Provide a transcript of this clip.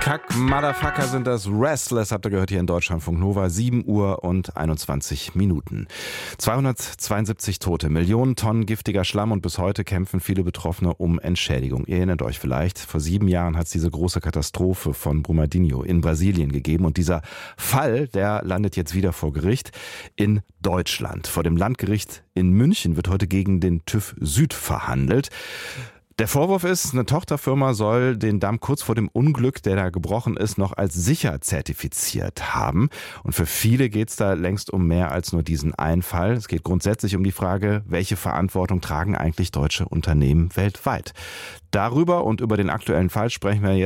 Kack, Motherfucker sind das. Restless habt ihr gehört hier in Deutschlandfunk Nova. 7 Uhr und 21 Minuten. 272 Tote, Millionen Tonnen giftiger Schlamm und bis heute kämpfen viele Betroffene um Entschädigung. Ihr erinnert euch vielleicht, vor 7 Jahren hat es diese große Katastrophe von Brumadinho in Brasilien gegeben. Und dieser Fall, der landet jetzt wieder vor Gericht in Deutschland. Vor dem Landgericht in München wird heute gegen den TÜV Süd verhandelt. Der Vorwurf ist, eine Tochterfirma soll den Damm kurz vor dem Unglück, der da gebrochen ist, noch als sicher zertifiziert haben. Und für viele geht es da längst um mehr als nur diesen einen Fall. Es geht grundsätzlich um die Frage, welche Verantwortung tragen eigentlich deutsche Unternehmen weltweit? Darüber und über den aktuellen Fall sprechen wir jetzt